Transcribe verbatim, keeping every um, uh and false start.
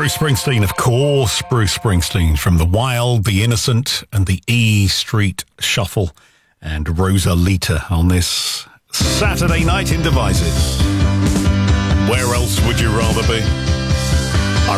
Bruce Springsteen, of course. Bruce Springsteen from The Wild, The Innocent and the E Street Shuffle, and Rosalita on this Saturday night in Devices. Where else would you rather be?